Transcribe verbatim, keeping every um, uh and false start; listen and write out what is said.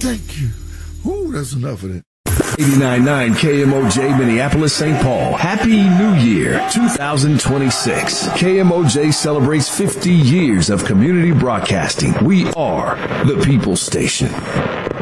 Thank you. Ooh, that's enough of it. eighty-nine point nine K M O J Minneapolis, Saint Paul. Happy New Year two thousand twenty-six. K M O J celebrates fifty years of community broadcasting. We are the People's Station.